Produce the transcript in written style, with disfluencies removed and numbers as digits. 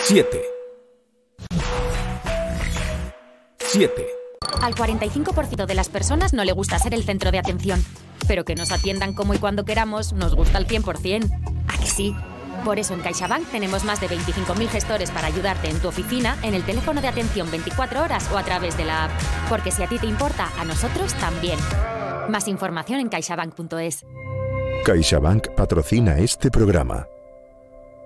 7. 7. Al 45% de las personas no le gusta ser el centro de atención, pero que nos atiendan como y cuando queramos nos gusta al 100%. ¿A que sí? Por eso en CaixaBank tenemos más de 25.000 gestores para ayudarte en tu oficina, en el teléfono de atención 24 horas o a través de la app. Porque si a ti te importa, a nosotros también. Más información en caixabank.es. CaixaBank patrocina este programa.